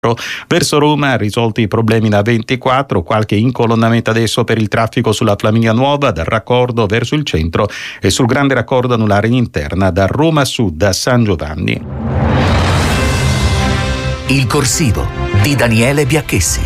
Verso Roma risolti i problemi da 24, qualche incolonnamento adesso per il traffico sulla Flaminia Nuova dal raccordo verso il centro e sul grande raccordo anulare in interna da Roma Sud a San Giovanni. Il corsivo di Daniele Biacchessi.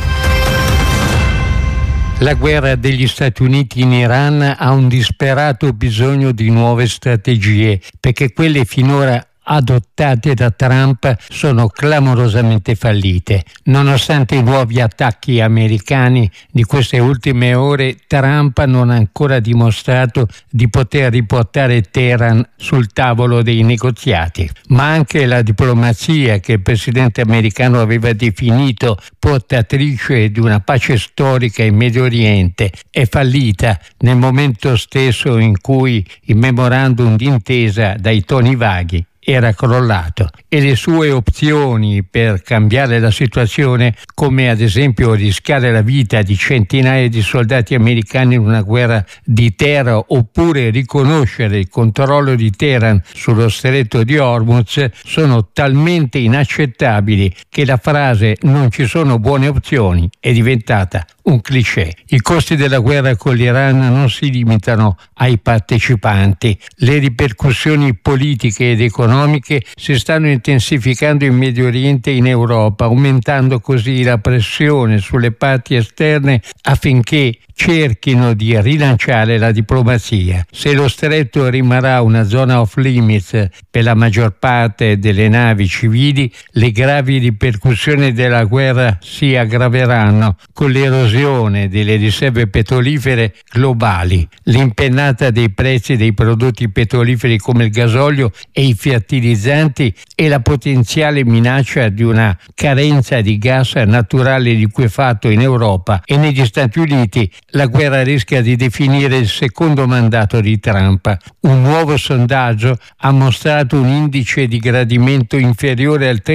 La guerra degli Stati Uniti in Iran ha un disperato bisogno di nuove strategie, perché quelle finora adottate da Trump sono clamorosamente fallite. Nonostante i nuovi attacchi americani di queste ultime ore, Trump non ha ancora dimostrato di poter riportare Teheran sul tavolo dei negoziati. Ma anche la diplomazia, che il presidente americano aveva definito portatrice di una pace storica in Medio Oriente, è fallita nel momento stesso in cui il memorandum d'intesa dai toni vaghi era crollato e le sue opzioni per cambiare la situazione, come ad esempio rischiare la vita di centinaia di soldati americani in una guerra di terra oppure riconoscere il controllo di Teheran sullo stretto di Hormuz, sono talmente inaccettabili che la frase "non ci sono buone opzioni" è diventata un cliché. I costi della guerra con l'Iran non si limitano ai partecipanti. Le ripercussioni politiche ed economiche si stanno intensificando in Medio Oriente e in Europa, aumentando così la pressione sulle parti esterne affinché cerchino di rilanciare la diplomazia. Se lo stretto rimarrà una zona off limits per la maggior parte delle navi civili, le gravi ripercussioni della guerra si aggraveranno con l'erosione delle riserve petrolifere globali, l'impennata dei prezzi dei prodotti petroliferi come il gasolio e i fertilizzanti e la potenziale minaccia di una carenza di gas naturale liquefatto in Europa e negli Stati Uniti. La guerra rischia di definire il secondo mandato di Trump. Un nuovo sondaggio ha mostrato un indice di gradimento inferiore al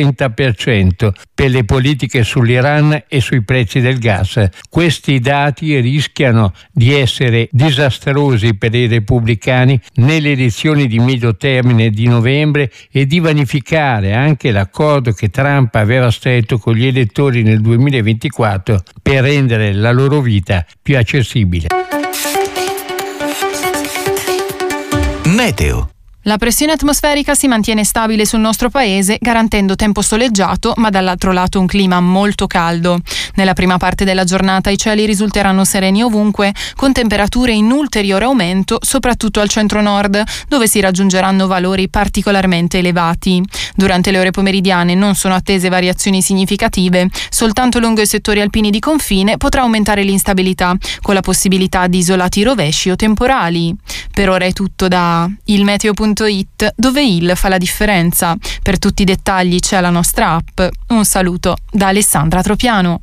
30% per le politiche sull'Iran e sui prezzi del gas. Questi dati rischiano di essere disastrosi per i repubblicani nelle elezioni di medio termine di novembre e di vanificare anche l'accordo che Trump aveva stretto con gli elettori nel 2024 per rendere la loro vita più accessibile. Meteo. La pressione atmosferica si mantiene stabile sul nostro paese, garantendo tempo soleggiato, ma dall'altro lato un clima molto caldo. Nella prima parte della giornata i cieli risulteranno sereni ovunque, con temperature in ulteriore aumento, soprattutto al centro-nord, dove si raggiungeranno valori particolarmente elevati. Durante le ore pomeridiane non sono attese variazioni significative, soltanto lungo i settori alpini di confine potrà aumentare l'instabilità, con la possibilità di isolati rovesci o temporali. Per ora è tutto da ilmeteo.it, dove il fa la differenza. Per tutti i dettagli c'è la nostra app. Un saluto da Alessandra Tropiano.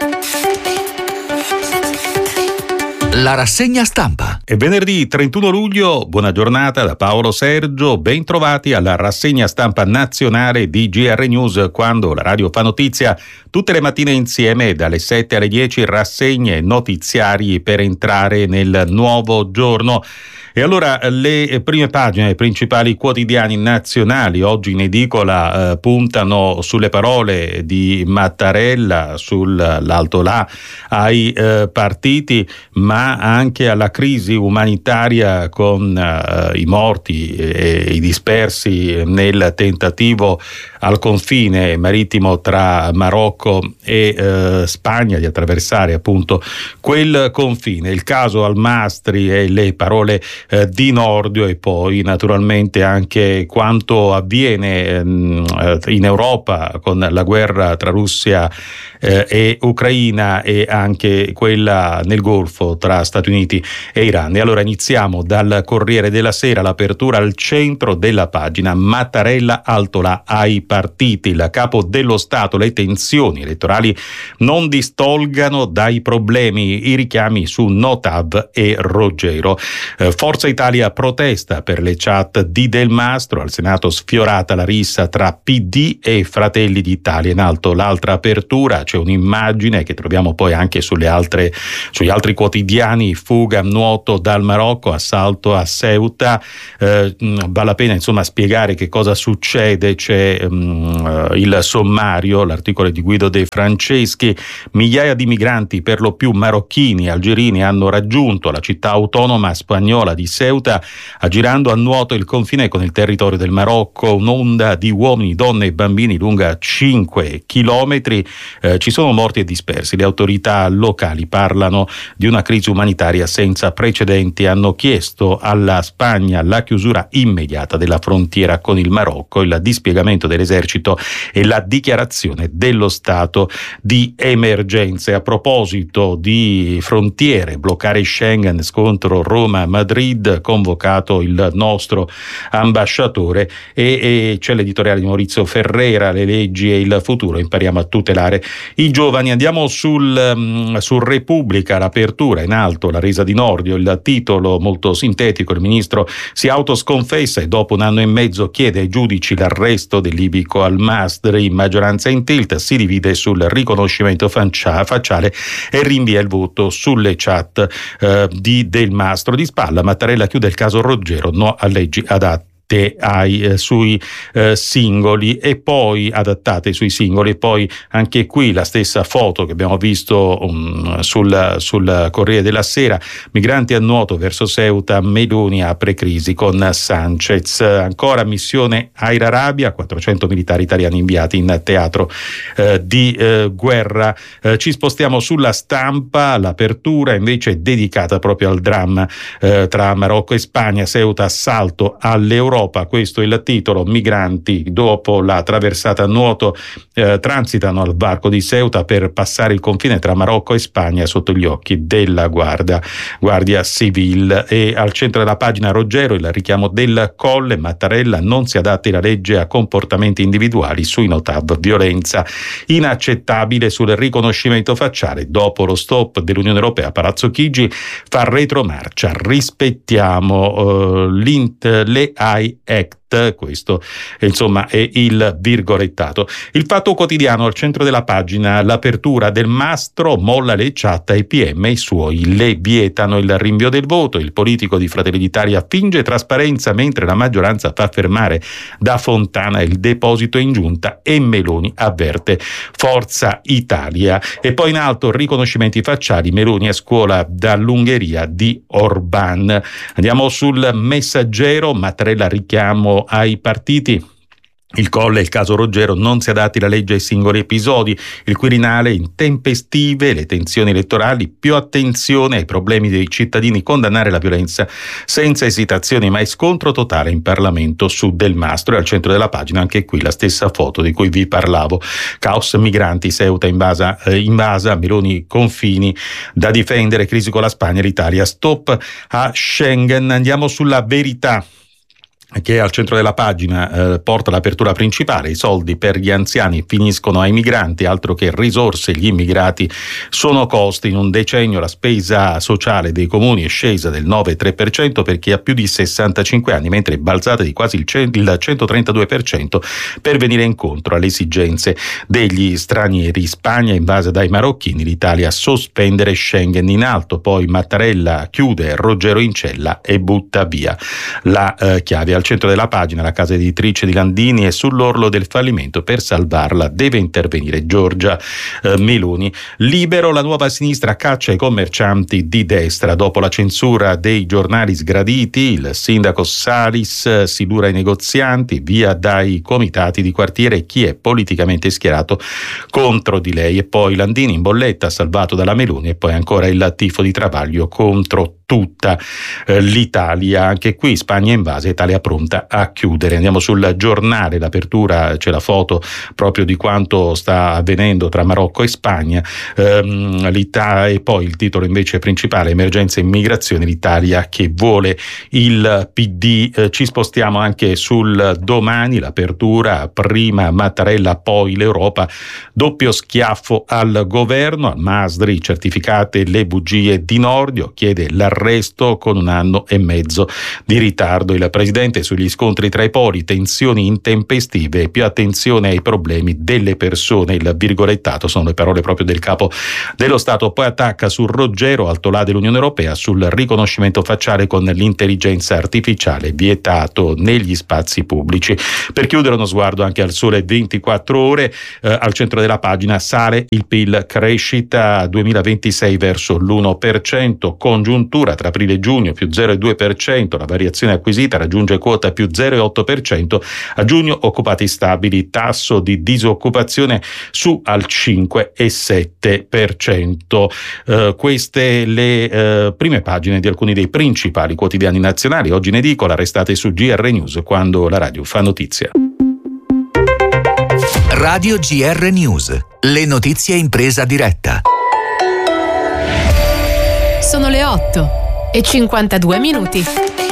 La rassegna stampa. È venerdì 31 luglio, buona giornata da Paolo Sergio, ben trovati alla rassegna stampa nazionale di GR News, quando la radio fa notizia tutte le mattine insieme dalle 7 alle 10, rassegne notiziari per entrare nel nuovo giorno. E allora le prime pagine dei principali quotidiani nazionali oggi in edicola puntano sulle parole di Mattarella, sull'altolà ai partiti, ma anche alla crisi umanitaria con i morti e i dispersi nel tentativo al confine marittimo tra Marocco e Spagna di attraversare appunto quel confine. Il caso Almastri e le parole di Nordio, e poi naturalmente anche quanto avviene in Europa con la guerra tra Russia e Ucraina e anche quella nel Golfo tra Stati Uniti e Iran. E allora iniziamo dal Corriere della Sera, l'apertura al centro della pagina: Mattarella altolà ai partiti, il capo dello Stato, le tensioni elettorali non distolgano dai problemi, i richiami su Notav e Roggero. Forza Italia protesta per le chat di Del Mastro, al Senato sfiorata la rissa tra PD e Fratelli d'Italia. In alto l'altra apertura, c'è un'immagine che troviamo poi anche sugli altri quotidiani: fuga, nuoto dal Marocco, assalto a Ceuta. Vale la pena insomma spiegare che cosa succede. C'è il sommario, l'articolo di Guido De Franceschi. Migliaia di migranti, per lo più marocchini e algerini, hanno raggiunto la città autonoma spagnola di Ceuta, aggirando a nuoto il confine con il territorio del Marocco. Un'onda di uomini, donne e bambini lunga 5 chilometri. Ci sono morti e dispersi. Le autorità locali parlano di una crisi umanitaria senza precedenti. Hanno chiesto alla Spagna la chiusura immediata della frontiera con il Marocco, il dispiegamento dell'esercito e la dichiarazione dello stato di emergenza. A proposito di frontiere, bloccare Schengen, scontro Roma-Madrid, convocato il nostro ambasciatore, e c'è l'editoriale di Maurizio Ferrera, le leggi e il futuro, impariamo a tutelare i giovani. Andiamo sul Repubblica, l'apertura in alto, la resa di Nordio, il titolo molto sintetico: il ministro si autosconfessa e dopo un anno e mezzo chiede ai giudici l'arresto del libico Al-Masri. Maggioranza in tilt, si divide sul riconoscimento facciale e rinvia il voto sulle chat di Del Mastro. Di spalla Mattarella chiude il caso Roggero, no a leggi adatte sui singoli, e poi adattate sui singoli. E poi anche qui la stessa foto che abbiamo visto sul Corriere della Sera: migranti a nuoto verso Ceuta, Meloni apre crisi con Sanchez. Ancora missione Air Arabia, 400 militari italiani inviati in teatro di guerra. Ci spostiamo sulla Stampa, l'apertura invece è dedicata proprio al dramma tra Marocco e Spagna. Ceuta, assalto all'Europa, questo è il titolo. Migranti dopo la traversata a nuoto transitano al varco di Ceuta per passare il confine tra Marocco e Spagna sotto gli occhi della Guardia Civile. E al centro della pagina Roggero, il richiamo del Colle: Mattarella, non si adatti la legge a comportamenti individuali, sui Notav violenza inaccettabile. Sul riconoscimento facciale, dopo lo stop dell'Unione Europea, Palazzo Chigi fa retromarcia, rispettiamo le AI Act. Questo insomma è il virgolettato. Il Fatto Quotidiano, al centro della pagina, l'apertura del Mastro, molla le chat ai PM e i suoi, le vietano il rinvio del voto. Il politico di Fratelli d'Italia finge trasparenza mentre la maggioranza fa fermare da Fontana il deposito in giunta, e Meloni avverte Forza Italia. E poi in alto riconoscimenti facciali, Meloni a scuola dall'Ungheria di Orban. Andiamo sul Messaggero, Mattarella richiamo ai partiti. Il Colle, il caso Roggero, non si adatti la legge ai singoli episodi. Il Quirinale, intempestive le tensioni elettorali, più attenzione ai problemi dei cittadini, condannare la violenza senza esitazioni, mai scontro totale in Parlamento su Del Mastro. E al centro della pagina anche qui la stessa foto di cui vi parlavo: caos migranti, Ceuta invasa, Meloni confini da difendere, crisi con la Spagna, l'Italia, stop a Schengen. Andiamo sulla Verità, che al centro della pagina porta l'apertura principale: i soldi per gli anziani finiscono ai migranti, altro che risorse, gli immigrati sono costi. In un decennio la spesa sociale dei comuni è scesa del 9,3% per chi ha più di 65 anni, mentre è balzata di quasi il 132% per venire incontro alle esigenze degli stranieri. Spagna invasa dai marocchini, l'Italia a sospendere Schengen. In alto poi Mattarella chiude Roggero in cella e butta via la chiave. Al centro della pagina la casa editrice di Landini è sull'orlo del fallimento, per salvarla deve intervenire Giorgia Meloni. Libero, la nuova sinistra caccia i commercianti di destra. Dopo la censura dei giornali sgraditi, il sindaco Salis si dura ai negozianti, via dai comitati di quartiere chi è politicamente schierato contro di lei. E poi Landini in bolletta, salvato dalla Meloni, e poi ancora il tifo di Travaglio contro tutta l'Italia. Anche qui Spagna invasa, Italia pronta a chiudere. Andiamo sul Giornale, l'apertura, c'è la foto proprio di quanto sta avvenendo tra Marocco e Spagna, e poi il titolo invece principale: emergenza immigrazione, l'Italia che vuole il PD. Ci spostiamo anche sul Domani, l'apertura, prima Mattarella poi l'Europa, doppio schiaffo al governo. Al-Masri, certificate le bugie di Nordio, chiede l'arresto con un anno e mezzo di ritardo. Il presidente nuovamente sugli scontri tra i poli, tensioni intempestive e più attenzione ai problemi delle persone. Il virgolettato sono le parole proprio del capo dello Stato. Poi attacca su Roggero, altolà dell'Unione Europea, sul riconoscimento facciale con l'intelligenza artificiale vietato negli spazi pubblici. Per chiudere, uno sguardo anche al Sole 24 Ore, al centro della pagina sale il PIL, crescita 2026 verso l'1%, congiuntura tra aprile e giugno più 0,2%, la variazione acquisita raggiunge quota più 0,8%, a giugno occupati stabili, tasso di disoccupazione su al 5,7%. Queste le prime pagine di alcuni dei principali quotidiani nazionali. Oggi in edicola, restate su GR News quando la radio fa notizia. Radio GR News, le notizie in presa diretta. Sono le 8:52.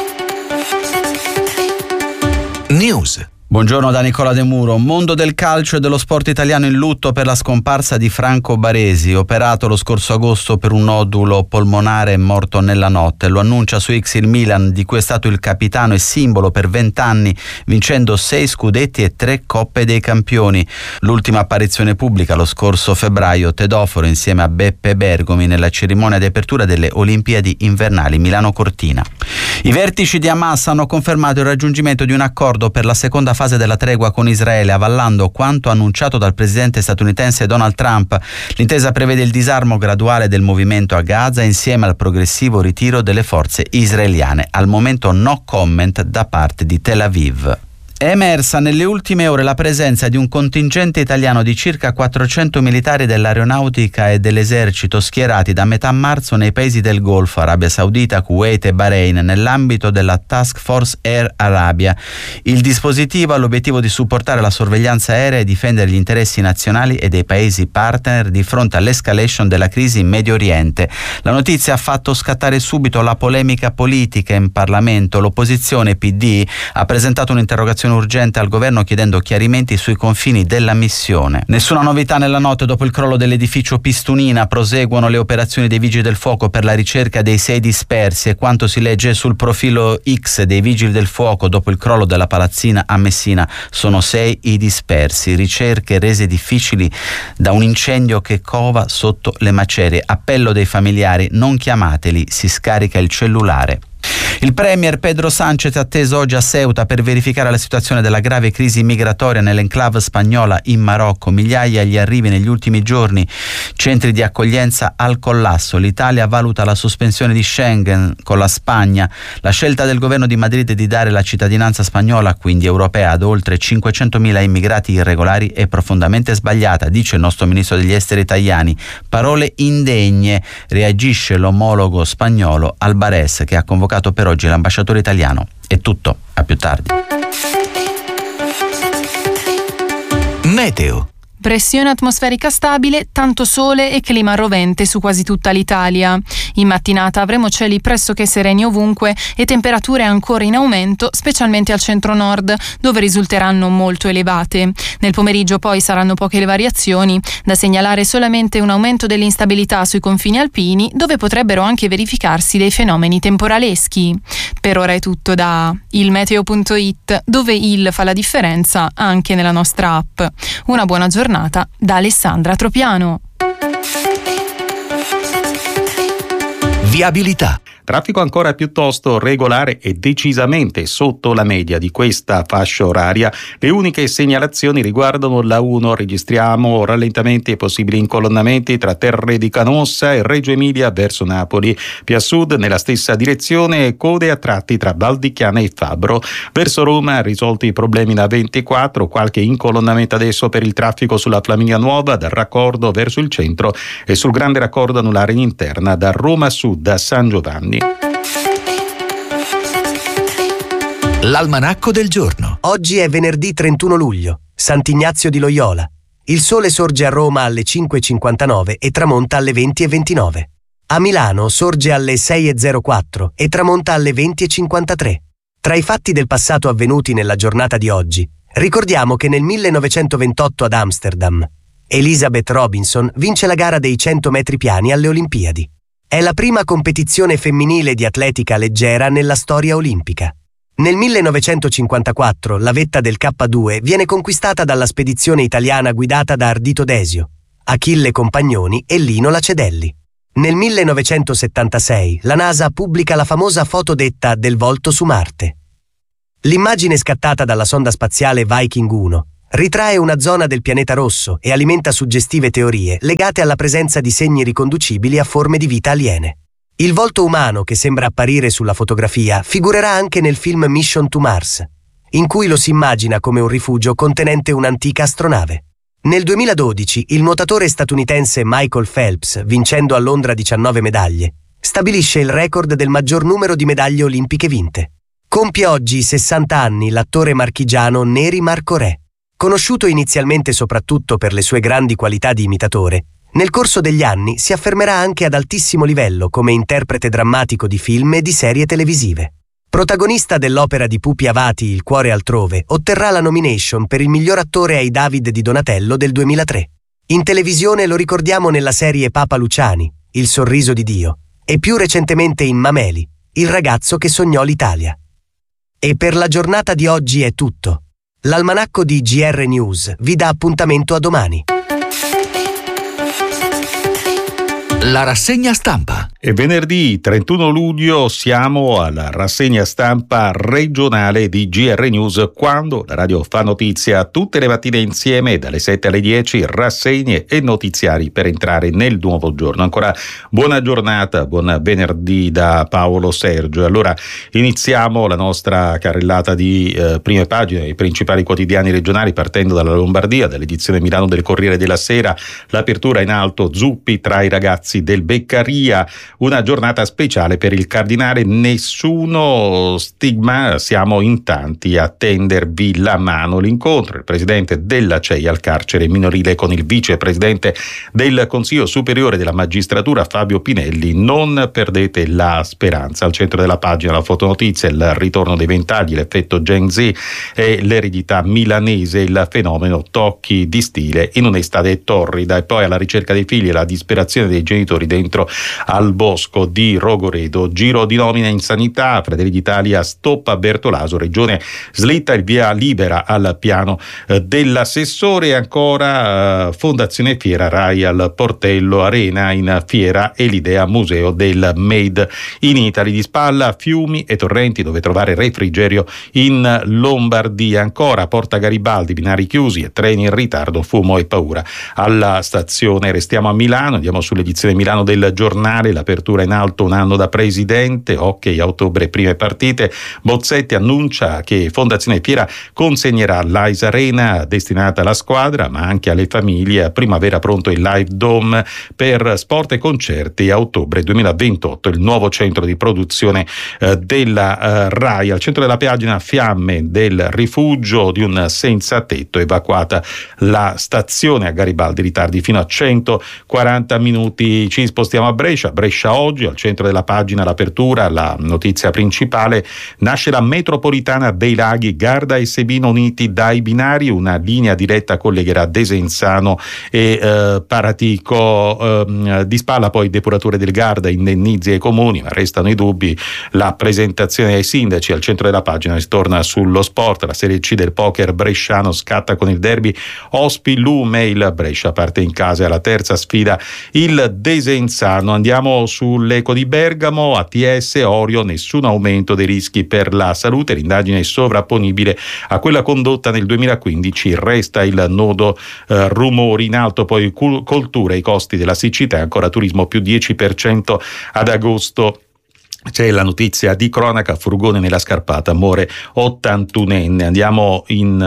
News. Buongiorno da Nicola De Muro. Mondo del calcio e dello sport italiano in lutto per la scomparsa di Franco Baresi, operato lo scorso agosto per un nodulo polmonare e morto nella notte. Lo annuncia su X il Milan, di cui è stato il capitano e simbolo per 20 anni, vincendo 6 scudetti e 3 Coppe dei Campioni. L'ultima apparizione pubblica lo scorso febbraio, Tedoforo insieme a Beppe Bergomi nella cerimonia di apertura delle Olimpiadi invernali Milano-Cortina. I vertici di Hamas hanno confermato il raggiungimento di un accordo per la seconda fase della tregua con Israele, avallando quanto annunciato dal presidente statunitense Donald Trump. L'intesa prevede il disarmo graduale del movimento a Gaza insieme al progressivo ritiro delle forze israeliane. Al momento no comment da parte di Tel Aviv. È emersa nelle ultime ore la presenza di un contingente italiano di circa 400 militari dell'aeronautica e dell'esercito schierati da metà marzo nei paesi del Golfo, Arabia Saudita, Kuwait e Bahrain, nell'ambito della Task Force Air Arabia. Il dispositivo ha l'obiettivo di supportare la sorveglianza aerea e difendere gli interessi nazionali e dei paesi partner di fronte all'escalation della crisi in Medio Oriente. La notizia ha fatto scattare subito la polemica politica in Parlamento. L'opposizione PD ha presentato un'interrogazione urgente al governo chiedendo chiarimenti sui confini della missione. Nessuna novità nella notte dopo il crollo dell'edificio Pistunina. Proseguono le operazioni dei vigili del fuoco per la ricerca dei 6 dispersi e quanto si legge sul profilo X dei vigili del fuoco dopo il crollo della palazzina a Messina. Sono 6 i dispersi, ricerche rese difficili da un incendio che cova sotto le macerie. Appello dei familiari: non chiamateli, si scarica il cellulare. Il premier Pedro Sánchez è atteso oggi a Ceuta per verificare la situazione della grave crisi migratoria nell'enclave spagnola in Marocco. Migliaia gli arrivi negli ultimi giorni, centri di accoglienza al collasso. L'Italia valuta la sospensione di Schengen con la Spagna. La scelta del governo di Madrid di dare la cittadinanza spagnola, quindi europea, ad oltre 500.000 immigrati irregolari è profondamente sbagliata, dice il nostro ministro degli esteri Tajani. Parole indegne, reagisce l'omologo spagnolo Albares, che ha convocato per oggi l'ambasciatore italiano. È tutto, a più tardi. Meteo. Pressione atmosferica stabile, tanto sole e clima rovente su quasi tutta l'Italia. In mattinata avremo cieli pressoché sereni ovunque e temperature ancora in aumento, specialmente al centro-nord, dove risulteranno molto elevate. Nel pomeriggio poi saranno poche le variazioni, da segnalare solamente un aumento dell'instabilità sui confini alpini, dove potrebbero anche verificarsi dei fenomeni temporaleschi. Per ora è tutto da ilmeteo.it, dove il fa la differenza anche nella nostra app. Una buona giornata da Alessandra Tropiano. Viabilità. Traffico ancora piuttosto regolare e decisamente sotto la media di questa fascia oraria. Le uniche segnalazioni riguardano la 1. Registriamo rallentamenti e possibili incolonnamenti tra Terre di Canossa e Reggio Emilia verso Napoli. Più a sud, nella stessa direzione, code a tratti tra Val di Chiana e Fabbro. Verso Roma, risolti i problemi da 24, qualche incolonnamento adesso per il traffico sulla Flaminia Nuova, dal raccordo verso il centro, e sul grande raccordo anulare in interna da Roma Sud a San Giovanni. L'almanacco del giorno. Oggi è venerdì 31 luglio, Sant'Ignazio di Loyola. Il sole sorge a Roma alle 5:59 e tramonta alle 20:29. A Milano sorge alle 6:04 e tramonta alle 20:53. Tra i fatti del passato avvenuti nella giornata di oggi, ricordiamo che nel 1928 ad Amsterdam, Elizabeth Robinson vince la gara dei 100 metri piani alle Olimpiadi. È la prima competizione femminile di atletica leggera nella storia olimpica. Nel 1954 la vetta del K2 viene conquistata dalla spedizione italiana guidata da Ardito Desio, Achille Compagnoni e Lino Lacedelli. Nel 1976 la NASA pubblica la famosa foto detta del volto su Marte. L'immagine scattata dalla sonda spaziale Viking 1 ritrae una zona del pianeta rosso e alimenta suggestive teorie legate alla presenza di segni riconducibili a forme di vita aliene. Il volto umano che sembra apparire sulla fotografia figurerà anche nel film Mission to Mars, in cui lo si immagina come un rifugio contenente un'antica astronave. Nel 2012 il nuotatore statunitense Michael Phelps, vincendo a Londra 19 medaglie, stabilisce il record del maggior numero di medaglie olimpiche vinte. Compie oggi 60 anni l'attore marchigiano Neri Marco Re. Conosciuto inizialmente soprattutto per le sue grandi qualità di imitatore, nel corso degli anni si affermerà anche ad altissimo livello come interprete drammatico di film e di serie televisive. Protagonista dell'opera di Pupi Avati Il cuore altrove, otterrà la nomination per il miglior attore ai David di Donatello del 2003. In televisione lo ricordiamo nella serie Papa Luciani, Il sorriso di Dio, e più recentemente in Mameli, Il ragazzo che sognò l'Italia. E per la giornata di oggi è tutto. L'almanacco di GR News vi dà appuntamento a domani. La rassegna stampa. E venerdì 31 luglio siamo alla rassegna stampa regionale di GR News, quando la radio fa notizia tutte le mattine insieme dalle 7 alle 10, rassegne e notiziari per entrare nel nuovo giorno. Ancora buona giornata, buon venerdì da Paolo Sergio. Allora iniziamo la nostra carrellata di prime pagine dei principali quotidiani regionali, partendo dalla Lombardia, dall'edizione Milano del Corriere della Sera. L'apertura in alto, Zuppi tra i ragazzi del Beccaria. Una giornata speciale per il Cardinale, nessuno stigma, siamo in tanti a tendervi la mano. L'incontro, il presidente della CEI al carcere minorile con il vicepresidente del Consiglio Superiore della Magistratura Fabio Pinelli. Non perdete la speranza. Al centro della pagina la fotonotizia, il ritorno dei ventagli, l'effetto Gen Z e l'eredità milanese, il fenomeno tocchi di stile in un'estate torrida. E poi alla ricerca dei figli e la disperazione dei genitori dentro al bosco di Rogoredo. Giro di nomina in sanità, Fratelli d'Italia stoppa Bertolaso, Regione slitta il via libera al piano dell'assessore. Ancora Fondazione Fiera, Rai al Portello, Arena in fiera e l'idea museo del Made in Italy. Di spalla fiumi e torrenti dove trovare refrigerio in Lombardia. Ancora Porta Garibaldi, binari chiusi e treni in ritardo, fumo e paura alla stazione. Restiamo a Milano, andiamo sull'edizione Milano del Giornale, l'apertura in alto, un anno da presidente, hockey a ottobre prime partite. Bozzetti annuncia che Fondazione Fiera consegnerà l'Ice Arena destinata alla squadra ma anche alle famiglie. A primavera pronto il Live Dome per sport e concerti. A ottobre 2028 il nuovo centro di produzione della RAI. Al centro della pagina fiamme del rifugio di un senza tetto, evacuata la stazione a Garibaldi, ritardi fino a 140 minuti. Ci spostiamo a Brescia oggi, al centro della pagina l'apertura, la notizia principale, nasce la metropolitana dei Laghi, Garda e Sebino uniti dai binari, una linea diretta collegherà Desenzano e Paratico. Di spalla poi depuratore del Garda, indennizi ai comuni, ma restano i dubbi, la presentazione ai sindaci. Al centro della pagina si torna sullo sport, la Serie C del poker bresciano scatta con il derby Ospi Lumeil, Brescia parte in casa alla terza sfida il Desenzano. Andiamo sull'Eco di Bergamo, ATS, Orio, nessun aumento dei rischi per la salute, l'indagine è sovrapponibile a quella condotta nel 2015, resta il nodo rumori. In alto poi coltura, i costi della siccità, ancora turismo più 10% ad agosto. C'è la notizia di cronaca, furgone nella scarpata, muore 81enne. Andiamo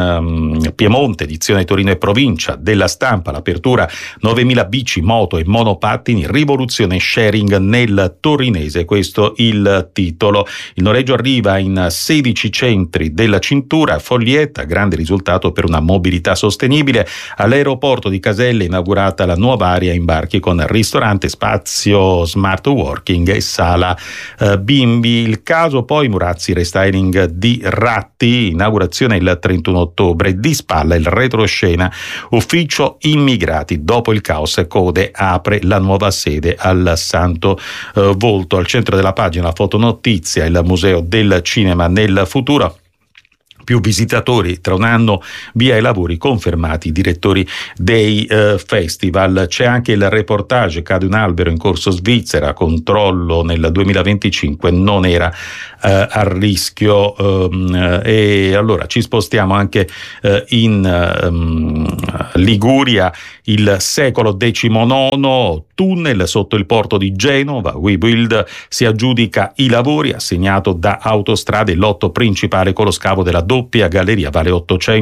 in Piemonte, edizione Torino e provincia della Stampa, l'apertura 9.000 bici, moto e monopattini, rivoluzione sharing nel torinese, questo il titolo. Il noleggio arriva in 16 centri della cintura, Foglietta, grande risultato per una mobilità sostenibile. All'aeroporto di Caselle inaugurata la nuova area imbarchi con ristorante, spazio smart working e sala bimbi. Il caso poi Murazzi restyling di Ratti, inaugurazione il 31 ottobre, di spalla il retroscena ufficio immigrati, dopo il caos Code apre la nuova sede al Santo Volto. Al centro della pagina fotonotizia il Museo del Cinema nel futuro. Più visitatori tra un anno, via i lavori, confermati i direttori dei festival. C'è anche il reportage: cade un albero in corso Svizzera, controllo nel 2025 non era a rischio. E allora ci spostiamo anche in Liguria. Il secolo XIX, tunnel sotto il porto di Genova, Webuild si aggiudica i lavori, assegnato da Autostrade, il lotto principale con lo scavo della doppia galleria, vale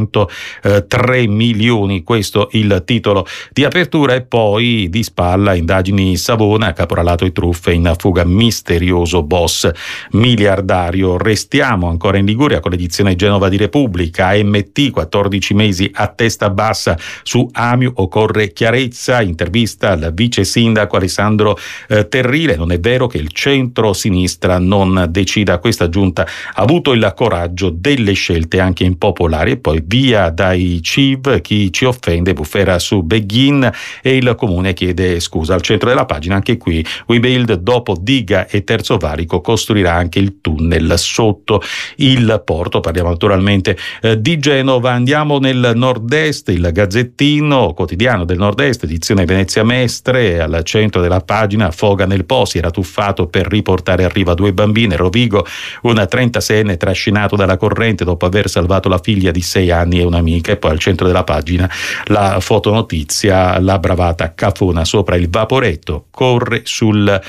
803 milioni, questo il titolo di apertura. E poi di spalla indagini Savona, caporalato e truffe in fuga, misterioso boss miliardario. Restiamo ancora in Liguria con l'edizione Genova di Repubblica. AMT 14 mesi a testa bassa su Amiu, occorre chiarezza, intervista al vice sindaco Alessandro Terrile. Non è vero che il centro-sinistra non decida, questa giunta ha avuto il coraggio delle scelte anche impopolari. E poi via dai CIV, chi ci offende, bufera su Beghin e il comune chiede scusa. Al centro della pagina anche qui Webuild, dopo diga e terzo valico, costruirà anche il tunnel sotto il porto. Parliamo naturalmente di Genova. Andiamo nel nord-est, il Gazzettino, quotidiano del nord-est, edizione Venezia Mestre. Al centro della pagina foga nel Po, si era tuffato per riportare a riva 2 bambine. Rovigo, un 36enne trascinato dalla corrente dopo aver salvato la figlia di 6 anni e un'amica. E poi al centro della pagina la fotonotizia, la bravata cafona sopra il vaporetto, corre sul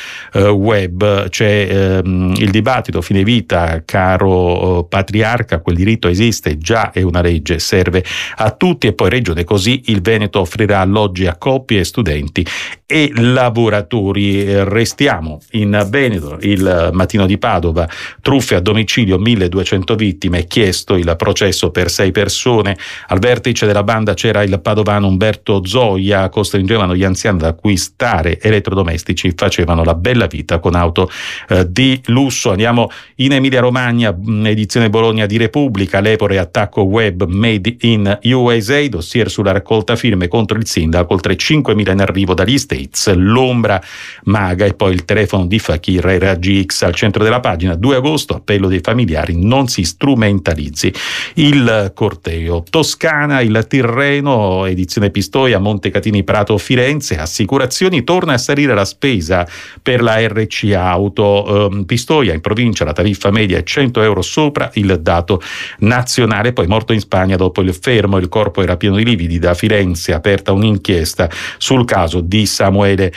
web. C'è il dibattito: fine vita, caro patriarca, quel diritto esiste già, è una legge, serve a tutti. E poi Regione Così, il Veneto offrirà alloggi a coppie, studenti e lavoratori. Restiamo in Veneto, il Mattino di Padova, truffe a domicilio, 1200 vittime, chiesto il processo per 6 persone. Al vertice della banda c'era il padovano Umberto Zoia, costringevano gli anziani ad acquistare elettrodomestici, facevano la bella vita con auto di lusso. Andiamo in Emilia Romagna, edizione Bologna di Repubblica, l'Epore, attacco web made in USA, dossier sulla raccolta firme contro il sindaco, oltre 5.000 in arrivo dagli States, l'ombra maga. E poi il telefono di Fakir e Raggi X. Al centro della pagina 2 agosto, appello dei familiari, non si strumentalizzi il corteo. Toscana, il Tirreno, edizione Pistoia, Montecatini Prato Firenze, assicurazioni, torna a salire la spesa per la RC Auto. Pistoia, in provincia la tariffa media è 100 euro sopra il dato nazionale. Poi morto in Spagna dopo il fermo, il corpo era pieno di lividi. Da Firenze aperta un'inchiesta sul caso di Samuele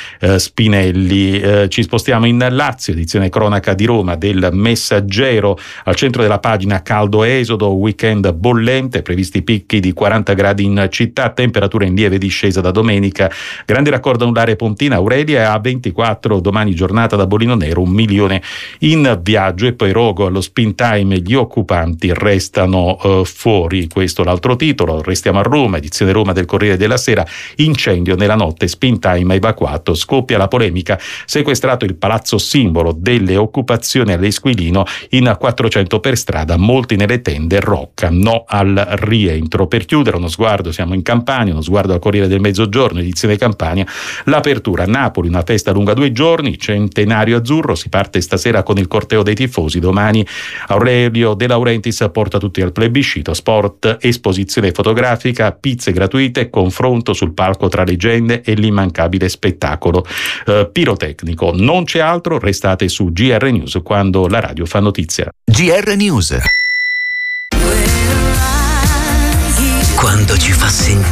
Spinelli. Ci spostiamo in Lazio, edizione cronaca di Roma del Messaggero. Al centro della pagina caldo esodo, weekend bollente, previsti picchi di 40 gradi in città, temperatura in lieve discesa da domenica, grande raccordo anulare Pontina Aurelia a 24, domani giornata da Bolino Nero, 1 milione in viaggio. E poi Rogo, allo spin time gli occupanti restano fuori, questo l'altro titolo. Restiamo a Roma, edizione Roma del Corriere della Sera, incendio nella notte, spin time evacuato, scoppia la polemica, sequestrato il palazzo simbolo delle occupazioni all'Esquilino, in 400 per strada, molti nelle tende, Rocca no al rientro. Per chiudere uno sguardo, siamo in Campania, uno sguardo al Corriere del Mezzogiorno, edizione Campania, l'apertura Napoli, una festa lunga 2 giorni, centenario azzurro, si parte stasera con il corteo dei tifosi, domani Aurelio De Laurentiis porta tutti al plebiscito, sport, esposizione fotografica, pizze gratuite, confronto sul palco tra leggende e l'immancabile spettacolo pirotecnico. Non c'è altro, restate su GR News quando la radio fa notizia. GR News. Quando ci fa sentire